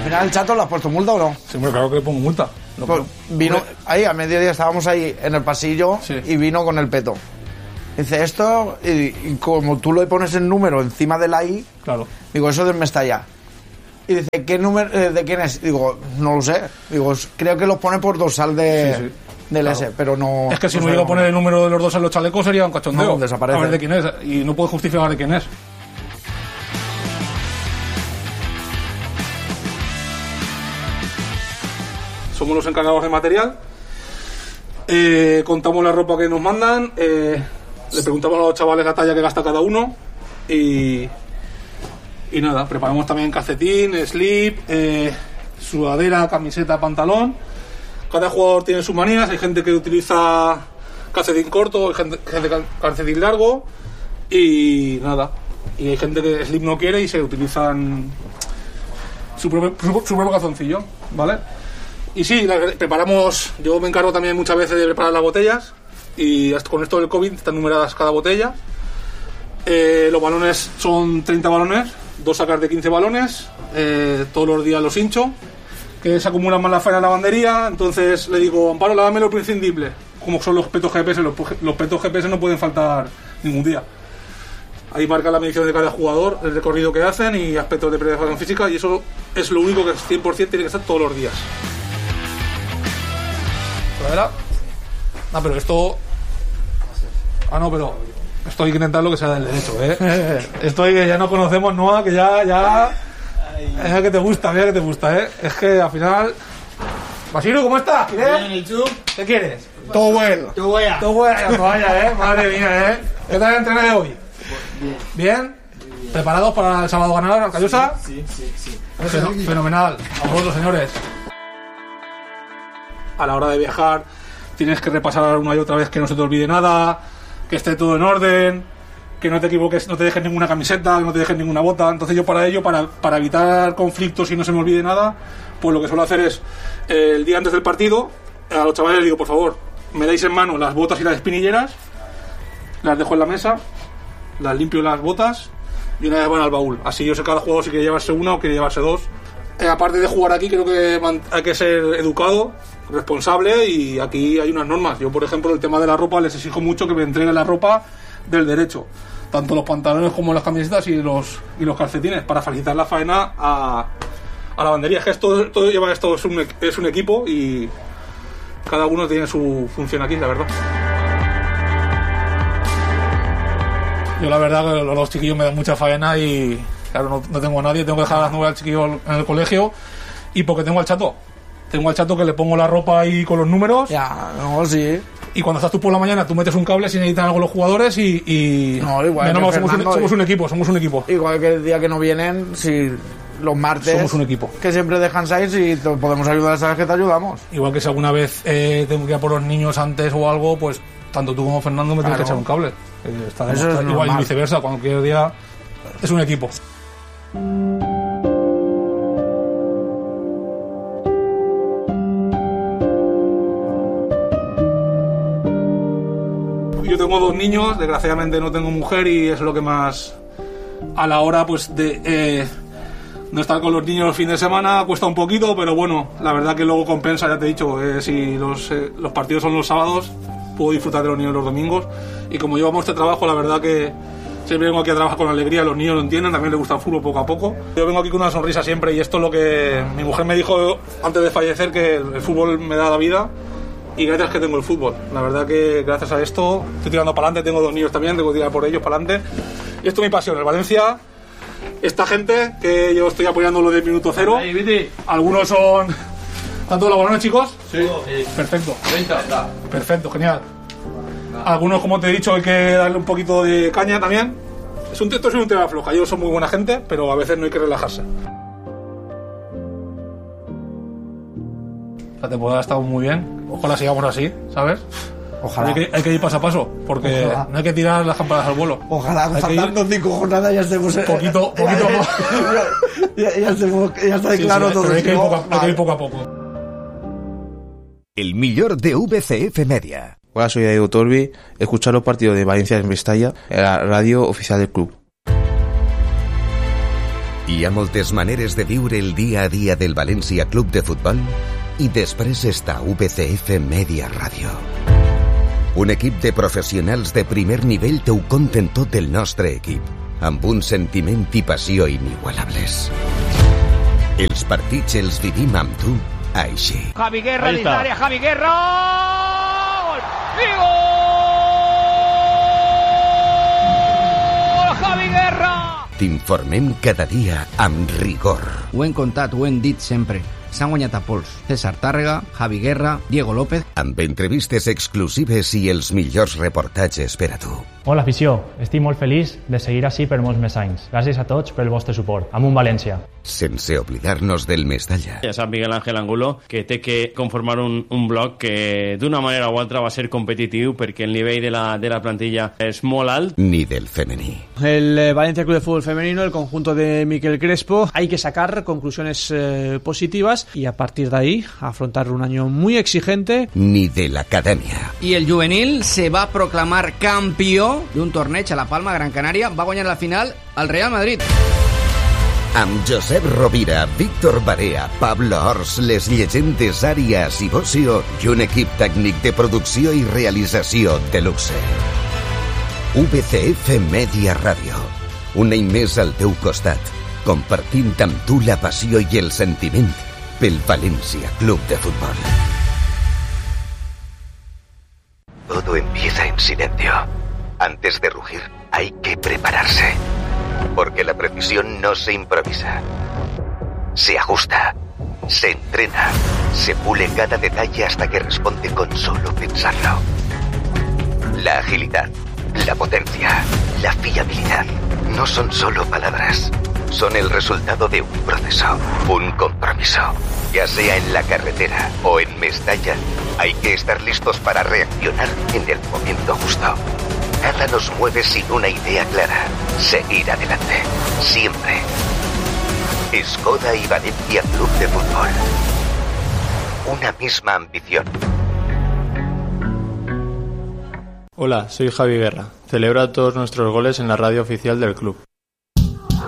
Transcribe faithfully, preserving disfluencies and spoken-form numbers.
final el Chato le has puesto multa o no? Sí, pero claro que le pongo multa. No, pues vino no, ahí, a mediodía estábamos ahí en el pasillo sí. y vino con el peto. Dice esto, y, y como tú le pones el número encima de la I, claro. digo, eso de Mestalla. Y dice, ¿qué número, eh, de quién es? Digo, no lo sé. Digo, creo que los pone por dorsal de, sí, sí. del claro. S, pero no... Es que si no, no llega a poner el número de los dos en los chalecos sería un cachondeo. No, desaparece. A ver de quién es, y no puede justificar de quién es. Somos los encargados de material, eh, contamos la ropa que nos mandan, eh, le preguntamos a los chavales la talla que gasta cada uno y, y nada, preparamos también calcetín, slip, eh, sudadera, camiseta, pantalón. Cada jugador tiene sus manías, hay gente que utiliza calcetín corto, hay gente que hace calcetín largo y nada, y hay gente que slip no quiere y se utilizan su propio, su, su propio calzoncillo, ¿vale? Y sí, la, preparamos, yo me encargo también muchas veces de preparar las botellas y hasta con esto del COVID están numeradas cada botella. Eh, los balones son treinta balones, dos sacas de quince balones, eh, todos los días los hincho, que se acumulan más la faena en la lavandería, entonces le digo, Amparo, lávame lo imprescindible, como son los petos G P S, los, los petos G P S no pueden faltar ningún día. Ahí marca la medición de cada jugador, el recorrido que hacen y aspectos de preparación física y eso es lo único que cien por ciento tiene que estar todos los días. ¿La verdad? No, pero esto... Ah, no, pero... Esto hay que intentarlo que sea del derecho, ¿eh? Esto hay que ya no conocemos, Noah, que ya... ya... Es que te gusta, mira que te gusta, ¿eh? Es que al final... Basilio, ¿cómo estás? Bien, ¿y tú? ¿Qué quieres? Todo bueno. Todo bueno. Todo bueno, la toalla, ¿eh? Madre mía, ¿eh? ¿Qué tal el entreno de hoy? Bien. ¿Bien? Bien. ¿Preparados para el sábado ganar a Callosa? Sí, sí, sí. Fen- fenomenal. A vosotros, señores. A la hora de viajar tienes que repasar una y otra vez que no se te olvide nada, que esté todo en orden, que no te equivoques, no te dejes ninguna camiseta, que no te dejes ninguna bota. Entonces yo para ello, para, para evitar conflictos y no se me olvide nada, pues lo que suelo hacer es eh, el día antes del partido a los chavales les digo, por favor, me dais en mano las botas y las espinilleras, las dejo en la mesa, las limpio las botas y una vez van al baúl. Así yo sé cada jugador si quiere llevarse una o quiere llevarse dos. Eh, aparte de jugar aquí, creo que hay que ser educado, responsable y aquí hay unas normas. Yo, por ejemplo, el tema de la ropa les exijo mucho que me entreguen la ropa del derecho, tanto los pantalones como las camisetas y los y los calcetines, para facilitar la faena a, a la lavandería. Es que esto, todo lleva esto es un, es un equipo y cada uno tiene su función aquí, la verdad. Yo la verdad que los dos chiquillos me dan mucha faena y claro, no, no tengo a nadie, tengo que dejar a las nueve al chiquillo en el colegio y porque tengo al chato. Tengo al chato que le pongo la ropa ahí con los números. Ya, no, sí. Y cuando estás tú por la mañana, tú metes un cable si necesitan algo los jugadores y... y no, igual no, que somos, un, somos un equipo, somos un equipo. Igual que el día que no vienen, si los martes... Somos un equipo. Que siempre dejan seis y te podemos ayudar, sabes que te ayudamos. Igual que si alguna vez eh, tengo que ir a por los niños antes o algo, pues tanto tú como Fernando me claro. tienes que echar un cable. Eh, está Eso es igual y viceversa, cualquier día es un equipo. Yo tengo dos niños, desgraciadamente no tengo mujer y es lo que más a la hora pues de eh, no estar con los niños el fin de semana cuesta un poquito, pero bueno, la verdad que luego compensa, ya te he dicho, eh, si los, eh, los partidos son los sábados, puedo disfrutar de los niños los domingos y como llevamos este trabajo, la verdad que siempre vengo aquí a trabajar con alegría, los niños lo entienden, también les gusta el fútbol poco a poco. Yo vengo aquí con una sonrisa siempre y esto es lo que mi mujer me dijo antes de fallecer, que el fútbol me da la vida. Y gracias que tengo el fútbol. La verdad que gracias a esto estoy tirando para adelante. Tengo dos niños también, tengo que tirar por ellos para adelante. Y esto es mi pasión. El Valencia, esta gente que yo estoy apoyando lo del minuto cero. Algunos son... ¿Están todos los balones, chicos? Sí. Perfecto. Perfecto, genial. Algunos, como te he dicho, hay que darle un poquito de caña también. Es un, esto es un tema floja. Ellos son muy buena gente, pero a veces no hay que relajarse. La temporada ha estado muy bien. Ojalá sigamos así, ¿sabes? Ojalá. Hay que, hay que ir paso a paso, porque Ojalá. no hay que tirar las campanas al vuelo. Ojalá, faltando cinco jornadas ya estemos... Poquito, poquito ya, ya, estemos, ya está sí, claro sí, todo. Pero hay que, ir poco a, hay que ir poco a poco. El millor de V C F Media. Hola, soy Diego Torbi. Escuchar los partidos de Valencia en Mestalla, la radio oficial del club. Hi ha moltes maneres de viure el dia a dia del València Club de Futbol i després està U V C F Media Ràdio. Un equip de professionals de primer nivell te ho conten tot el nostre equip, amb un sentiment i passió inigualables. Els partits els vivim amb tu així. Javi Guerra dins l'àrea, Javi Guerra! Gol! I gol! Javi Guerra! T'informem cada dia amb rigor. Ho hem contat, ho hem dit sempre. S'han guanyat a pols. César Tàrrega, Javi Guerra, Diego López... Amb entrevistes exclusives i els millors reportatges per a tu. Hola, afició. Estic molt feliç de seguir així per molts més anys. Gràcies a tots pel vostre suport. Amunt València. Sense oblidar-nos del Mestalla. Ja sap Miguel Ángel Angulo que té que conformar un, un bloc que d'una manera o altra va ser competitiu perquè el nivell de la, de la plantilla és molt alt. Ni del femení. El eh, Valencia Club de Fútbol Femenino, el conjunto de Miquel Crespo, hay que sacar conclusiones eh, positivas y a partir de ahí afrontar un año muy exigente. Ni de l'acadèmia. I el juvenil se va proclamar campió d'un torneig a la Palma, Gran Canària. Va guanyar la final al Real Madrid. Amb Josep Rovira, Víctor Barea, Pablo Ors, les llegendes Àrias i Bocio i un equip tècnic de producció i realització de luxe. U V C F Media Ràdio. Un any més al teu costat, compartint amb tu la passió i el sentiment pel València Club de Fútbol. Todo empieza en silencio. Antes de rugir, hay que prepararse. Porque la precisión no se improvisa. Se ajusta, se entrena, se pule cada detalle hasta que responde con solo pensarlo. La agilidad, la potencia, la fiabilidad no son solo palabras. Son el resultado de un proceso, un compromiso. Ya sea en la carretera o en Mestalla, hay que estar listos para reaccionar en el momento justo. Nada nos mueve sin una idea clara. Seguir adelante. Siempre. Skoda y Valencia Club de Fútbol. Una misma ambición. Hola, soy Javi Guerra. Celebra todos nuestros goles en la radio oficial del club.